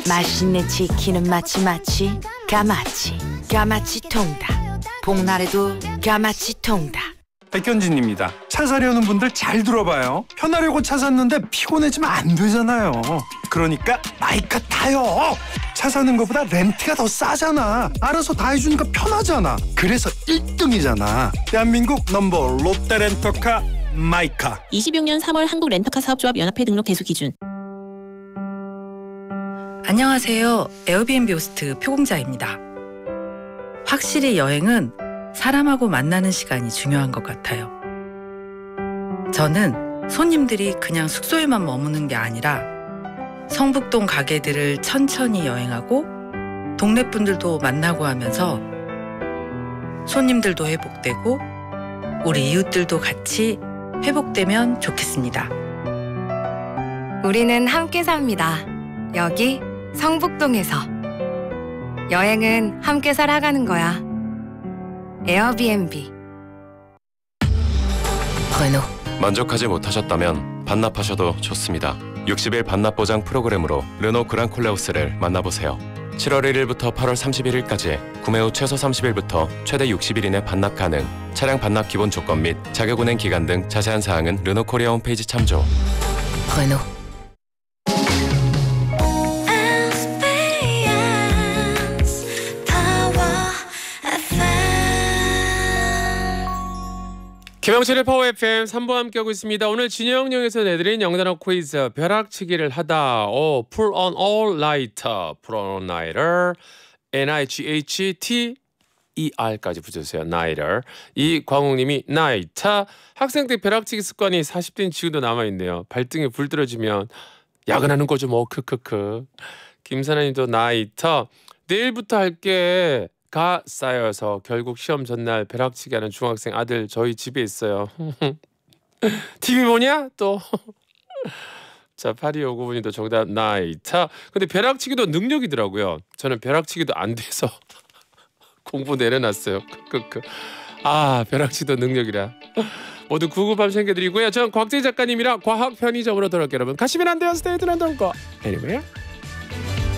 맛있는 치킨은 마치 까마치 통닭. 복날에도 까마치 통닭. 백현진입니다. 차 사려는 분들 잘 들어봐요. 편하려고 차 샀는데 피곤해지면 안 되잖아요. 그러니까 마이카 타요. 차 사는 것보다 렌트가 더 싸잖아. 알아서 다 해주니까 편하잖아. 그래서 1등이잖아. 대한민국 넘버 롯데렌터카 마이카. 26년 3월 한국 렌터카 사업조합 연합회 등록 대수 기준. 안녕하세요. 에어비앤비 호스트 표공자입니다. 확실히 여행은 사람하고 만나는 시간이 중요한 것 같아요. 저는 손님들이 그냥 숙소에만 머무는 게 아니라 성북동 가게들을 천천히 여행하고 동네 분들도 만나고 하면서 손님들도 회복되고 우리 이웃들도 같이 회복되면 좋겠습니다. 우리는 함께 삽니다. 여기 성북동에서. 여행은 함께 살아가는 거야. 에어비앤비. 만족하지 못하셨다면 반납하셔도 좋습니다. 60일 반납 보장 프로그램으로 르노 그랑콜레오스를 만나보세요. 7월 1일부터 8월 31일까지 구매 후 최소 30일부터 최대 60일 이내 반납 가능. 차량 반납 기본 조건 및 자격 운행 기간 등 자세한 사항은 르노 코리아 홈페이지 참조. 김영철의 파워 FM 3부 함께하고 있습니다. 오늘 진영영에서 내드린 영단어 퀴즈 벼락치기를 하다. Pull on all nighter, pull on nighter, N-I-G-H-T-E-R까지 붙여주세요. nighter. 이광욱님이 nighter. 학생 때 벼락치기 습관이 40대인 지금도 남아있네요. 발등에 불 떨어지면 야근하는 거죠 뭐. 크크크. 김사나님도 nighter. 내일부터 할게. 가 쌓여서 결국 시험 전날 벼락치기 하는 중학생 아들 저희 집에 있어요. TV 보냐? 또. 자, 8259분이 정답 나이타. 근데 벼락치기도 능력이더라고요. 저는 벼락치기도 안 돼서 공부 내려놨어요. 아, 벼락치기도 능력이라. 모두 993 챙겨드리고요. 전 곽재희 작가님이랑 과학 편의점으로 돌아올게요. 여러분 가시면 안 돼요. 스테이트 런던 거. Anywhere.